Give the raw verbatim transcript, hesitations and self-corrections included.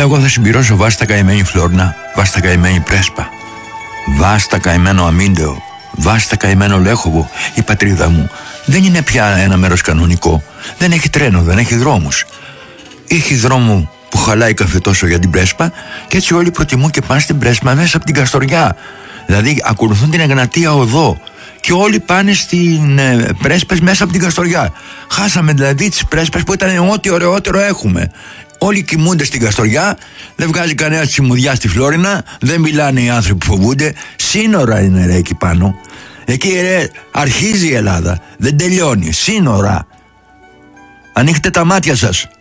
εγώ θα συμπληρώσω βάστα καημένη Φλόρνα, βάστα καημένη Πρέσπα, βάστα καημένο Αμίντεο, βάστα καημένο Λέχοβο. Η πατρίδα μου δεν είναι πια ένα μέρος κανονικό. Δεν έχει τρένο, δεν έχει δρόμους. Έχει δρόμο που χαλάει καφέ τόσο για την Πρέσπα, και έτσι όλοι προτιμούν και πάνε στην Πρέσπα μέσα από την Καστοριά. Δηλαδή ακολουθούν την Εγνατία οδό και όλοι πάνε στην ε, Πρέσπες μέσα από την Καστοριά. Χάσαμε δηλαδή τις Πρέσπες που ήταν ό,τι ωραιότερο έχουμε. Όλοι κοιμούνται στην Καστοριά, δεν βγάζει κανένα τσιμουδιά στη Φλόρινα, δεν μιλάνε οι άνθρωποι που φοβούνται. Σύνορα είναι ρε εκεί πάνω. Εκεί ρε αρχίζει η Ελλάδα, δεν τελειώνει. Σύνορα. Ανοίχτε τα μάτια σας.